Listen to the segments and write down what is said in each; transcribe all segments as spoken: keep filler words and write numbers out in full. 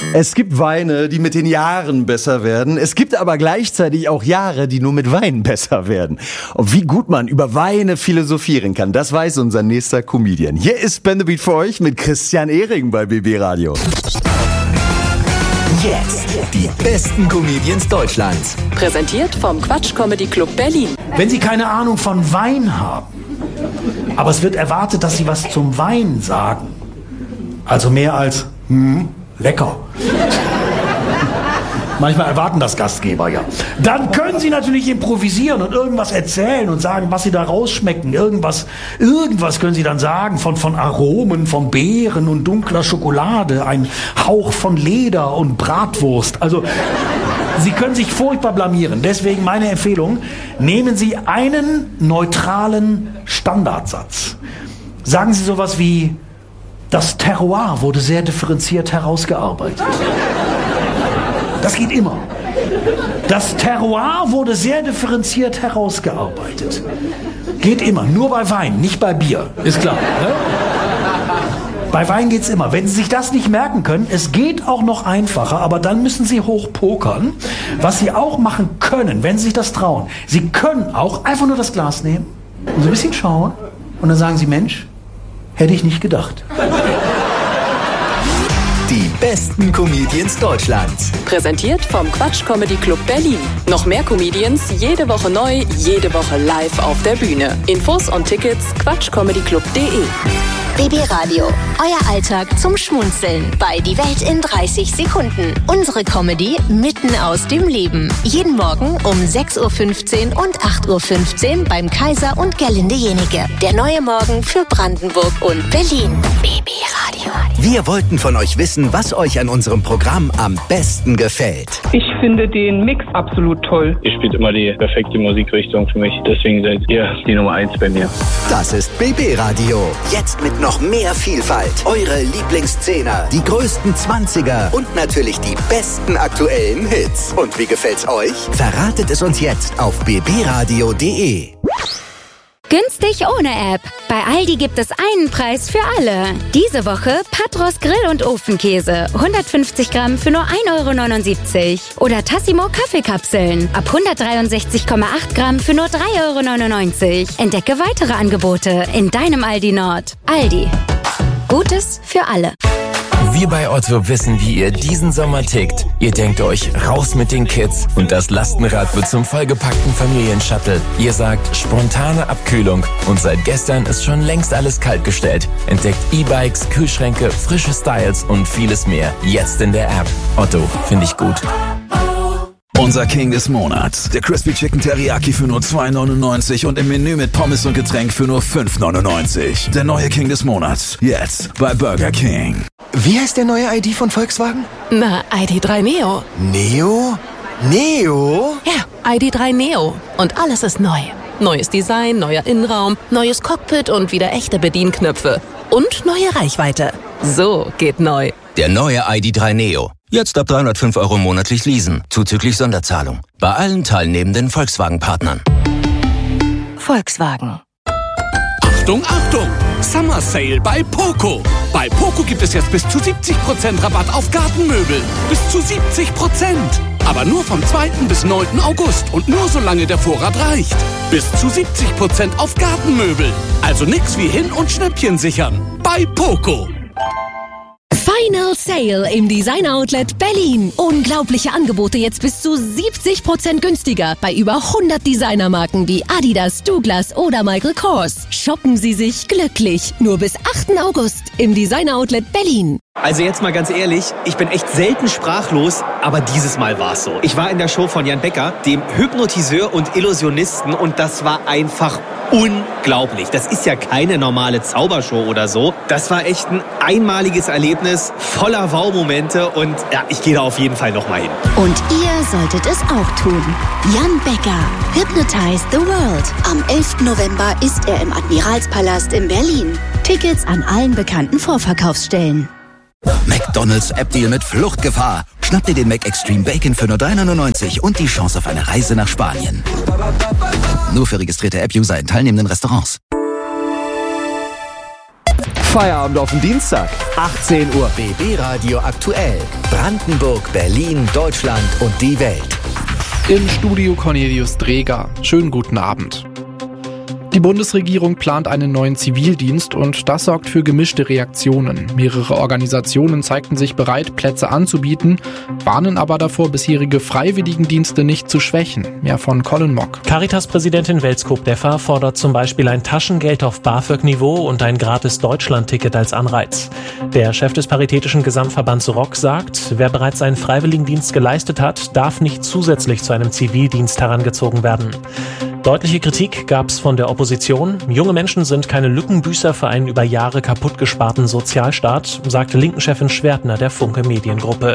Es gibt Weine, die mit den Jahren besser werden. Es gibt aber gleichzeitig auch Jahre, die nur mit Wein besser werden. Und wie gut man über Weine philosophieren kann, das weiß unser nächster Comedian. Hier ist Ben the Beat für euch mit Christian Ehring bei B B Radio. Jetzt die besten Comedians Deutschlands. Präsentiert vom Quatsch Comedy Club Berlin. Wenn Sie keine Ahnung von Wein haben, aber es wird erwartet, dass Sie was zum Wein sagen. Also mehr als, hm, lecker. Manchmal erwarten das Gastgeber, ja. Dann können Sie natürlich improvisieren und irgendwas erzählen und sagen, was Sie da rausschmecken. Irgendwas, irgendwas können Sie dann sagen von, von Aromen, von Beeren und dunkler Schokolade, ein Hauch von Leder und Bratwurst. Also, Sie können sich furchtbar blamieren. Deswegen meine Empfehlung, nehmen Sie einen neutralen Standardsatz. Sagen Sie sowas wie, das Terroir wurde sehr differenziert herausgearbeitet. Das geht immer. Das Terroir wurde sehr differenziert herausgearbeitet. Geht immer, nur bei Wein, nicht bei Bier. Ist klar, ne? Bei Wein geht's immer. Wenn Sie sich das nicht merken können, es geht auch noch einfacher, aber dann müssen Sie hochpokern. Was Sie auch machen können, wenn Sie sich das trauen, Sie können auch einfach nur das Glas nehmen und so ein bisschen schauen und dann sagen Sie, Mensch, hätte ich nicht gedacht. Die besten Comedians Deutschlands. Präsentiert vom Quatsch Comedy Club Berlin. Noch mehr Comedians, jede Woche neu, jede Woche live auf der Bühne. Infos und Tickets quatschcomedyclub punkt de. B B Radio, euer Alltag zum Schmunzeln bei Die Welt in dreißig Sekunden. Unsere Comedy mitten aus dem Leben. Jeden Morgen um sechs Uhr fünfzehn und acht Uhr fünfzehn beim Kaiser und Gerlinde Jenike. Der neue Morgen für Brandenburg und Berlin. B B Radio. Wir wollten von euch wissen, was euch an unserem Programm am besten gefällt. Ich finde den Mix absolut toll. Ihr spielt immer die perfekte Musikrichtung für mich. Deswegen seid ihr die Nummer eins bei mir. Das ist B B Radio. Jetzt mit noch mehr Vielfalt. Eure Lieblingsszene, die größten Zwanziger und natürlich die besten aktuellen Hits. Und wie gefällt's euch? Verratet es uns jetzt auf b b radio punkt de. Günstig ohne App. Bei Aldi gibt es einen Preis für alle. Diese Woche Patros Grill- und Ofenkäse. hundertfünfzig Gramm für nur ein Euro neunundsiebzig. Oder Tassimo Kaffeekapseln. Ab hundertdreiundsechzig Komma acht Gramm für nur drei Euro neunundneunzig. Entdecke weitere Angebote in deinem Aldi Nord. Aldi. Gutes für alle. Wir bei Otto wissen, wie ihr diesen Sommer tickt. Ihr denkt euch, raus mit den Kids und das Lastenrad wird zum vollgepackten Familienshuttle. Ihr sagt, spontane Abkühlung und seit gestern ist schon längst alles kaltgestellt. Entdeckt E-Bikes, Kühlschränke, frische Styles und vieles mehr. Jetzt in der App. Otto, finde ich gut. Unser King des Monats. Der Crispy Chicken Teriyaki für nur zwei neunundneunzig und im Menü mit Pommes und Getränk für nur fünf neunundneunzig. Der neue King des Monats. Jetzt bei Burger King. Wie heißt der neue I D von Volkswagen? Na, I D drei Neo. Neo? Neo? Ja, I D drei Neo. Und alles ist neu. Neues Design, neuer Innenraum, neues Cockpit und wieder echte Bedienknöpfe. Und neue Reichweite. So geht neu. Der neue I D drei Neo. Jetzt ab dreihundertfünf Euro monatlich leasen, zuzüglich Sonderzahlung. Bei allen teilnehmenden Volkswagen-Partnern. Volkswagen. Achtung, Achtung! Summer Sale bei Poco. Bei Poco gibt es jetzt bis zu siebzig Prozent Rabatt auf Gartenmöbel. Bis zu siebzig Prozent. Aber nur vom zweiten bis neunten August und nur solange der Vorrat reicht. Bis zu siebzig Prozent auf Gartenmöbel. Also nix wie hin und Schnäppchen sichern. Bei Poco. Final Sale im Design Outlet Berlin. Unglaubliche Angebote jetzt bis zu siebzig Prozent günstiger bei über hundert Designermarken wie Adidas, Douglas oder Michael Kors. Shoppen Sie sich glücklich. Nur bis achten August im Design Outlet Berlin. Also jetzt mal ganz ehrlich, ich bin echt selten sprachlos, aber dieses Mal war's so. Ich war in der Show von Jan Becker, dem Hypnotiseur und Illusionisten, und das war einfach unglaublich. Das ist ja keine normale Zaubershow oder so. Das war echt ein einmaliges Erlebnis, voller Wow-Momente, und ja, ich gehe da auf jeden Fall nochmal hin. Und ihr solltet es auch tun. Jan Becker, Hypnotize the World. Am elften November ist er im Admiralspalast in Berlin. Tickets an allen bekannten Vorverkaufsstellen. McDonald's App-Deal mit Fluchtgefahr. Schnapp dir den Mac Extreme Bacon für nur drei neunundneunzig und die Chance auf eine Reise nach Spanien. Nur für registrierte App-User in teilnehmenden Restaurants. Feierabend auf den Dienstag, achtzehn Uhr. B B Radio aktuell. Brandenburg, Berlin, Deutschland und die Welt. Im Studio Cornelius Dreger. Schönen guten Abend. Die Bundesregierung plant einen neuen Zivildienst und das sorgt für gemischte Reaktionen. Mehrere Organisationen zeigten sich bereit, Plätze anzubieten, warnen aber davor, bisherige Freiwilligendienste nicht zu schwächen. Mehr von Colin Mock. Caritas-Präsidentin Welskop-Deffer fordert zum Beispiel ein Taschengeld auf BAföG-Niveau und ein gratis Deutschland-Ticket als Anreiz. Der Chef des Paritätischen Gesamtverbands R O K sagt, wer bereits einen Freiwilligendienst geleistet hat, darf nicht zusätzlich zu einem Zivildienst herangezogen werden. Deutliche Kritik gab es von der Opposition. Junge Menschen sind keine Lückenbüßer für einen über Jahre kaputtgesparten Sozialstaat, sagte Linken-Chefin Schwertner der Funke Mediengruppe.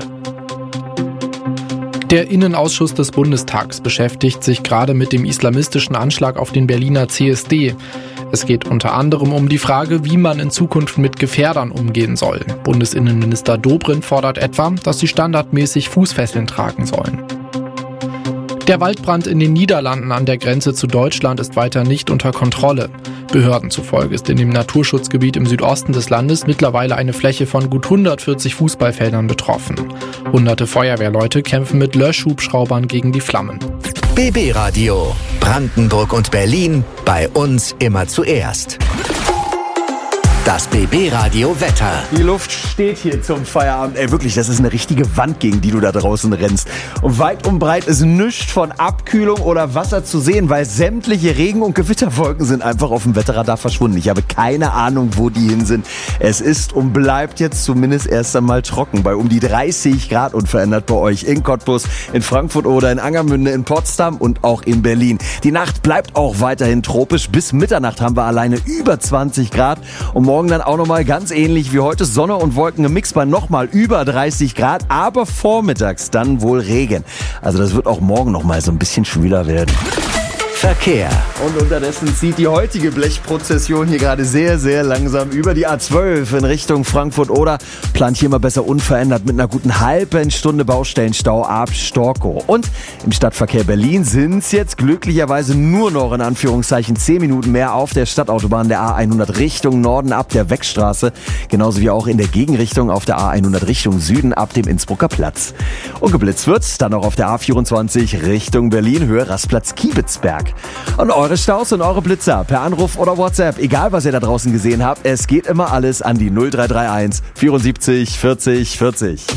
Der Innenausschuss des Bundestags beschäftigt sich gerade mit dem islamistischen Anschlag auf den Berliner C S D. Es geht unter anderem um die Frage, wie man in Zukunft mit Gefährdern umgehen soll. Bundesinnenminister Dobrindt fordert etwa, dass sie standardmäßig Fußfesseln tragen sollen. Der Waldbrand in den Niederlanden an der Grenze zu Deutschland ist weiter nicht unter Kontrolle. Behörden zufolge ist in dem Naturschutzgebiet im Südosten des Landes mittlerweile eine Fläche von gut hundertvierzig Fußballfeldern betroffen. Hunderte Feuerwehrleute kämpfen mit Löschhubschraubern gegen die Flammen. B B Radio. Brandenburg und Berlin. Bei uns immer zuerst. Das B B Radio Wetter. Die Luft steht hier zum Feierabend. Ey, wirklich, das ist eine richtige Wand, gegen die du da draußen rennst. Und weit und breit ist nichts von Abkühlung oder Wasser zu sehen, weil sämtliche Regen- und Gewitterwolken sind einfach auf dem Wetterradar verschwunden. Ich habe keine Ahnung, wo die hin sind. Es ist und bleibt jetzt zumindest erst einmal trocken. Bei um die dreißig Grad unverändert bei euch in Cottbus, in Frankfurt oder in Angermünde, in Potsdam und auch in Berlin. Die Nacht bleibt auch weiterhin tropisch. Bis Mitternacht haben wir alleine über zwanzig Grad. Und morgen dann auch nochmal ganz ähnlich wie heute. Sonne und Wolken im Mix bei nochmal über dreißig Grad. Aber vormittags dann wohl Regen. Also das wird auch morgen nochmal so ein bisschen schwüler werden. Verkehr. Und unterdessen zieht die heutige Blechprozession hier gerade sehr, sehr langsam über die A zwölf in Richtung Frankfurt oder plant hier mal besser unverändert mit einer guten halben Stunde Baustellenstau ab Storkow. Und im Stadtverkehr Berlin sind es jetzt glücklicherweise nur noch in Anführungszeichen zehn Minuten mehr auf der Stadtautobahn der A hundert Richtung Norden ab der Weckstraße. Genauso wie auch in der Gegenrichtung auf der A hundert Richtung Süden ab dem Innsbrucker Platz. Und geblitzt wird's dann auch auf der A vierundzwanzig Richtung Berlin, Höhe Rastplatz Kiebitzberg. Und eure Staus und eure Blitzer per Anruf oder WhatsApp, egal was ihr da draußen gesehen habt, es geht immer alles an die null drei drei eins vierundsiebzig vierzig vierzig.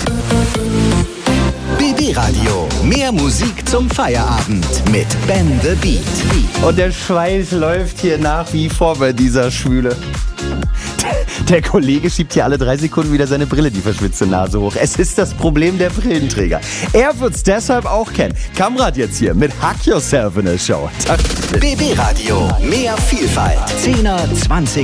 B B Radio. Mehr Musik zum Feierabend mit Ben the Beat. Und der Schweiß läuft hier nach wie vor bei dieser Schwüle. Der Kollege schiebt hier alle drei Sekunden wieder seine Brille, die verschwitzte Nase hoch. Es ist das Problem der Brillenträger. Er wird's deshalb auch kennen. Kamrat jetzt hier mit Hack Yourself in a Show. B B Radio. Mehr Vielfalt. Zehner, Zwanziger.